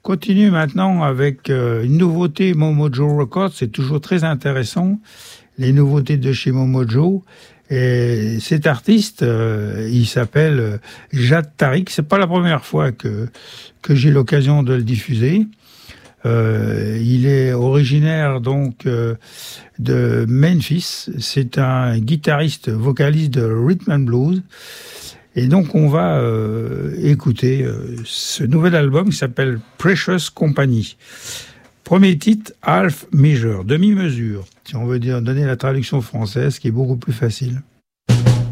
continue maintenant avec une nouveauté Momojo Records. C'est toujours très intéressant, les nouveautés de chez Momojo. Et cet artiste, il s'appelle Jad Tariq. C'est pas la première fois que j'ai l'occasion de le diffuser. Il est originaire donc de Memphis. C'est un guitariste, vocaliste de rhythm and blues. Et donc on va écouter ce nouvel album qui s'appelle Precious Company. Premier titre, Half Measure, demi-mesure, si on veut dire donner la traduction française, qui est beaucoup plus facile.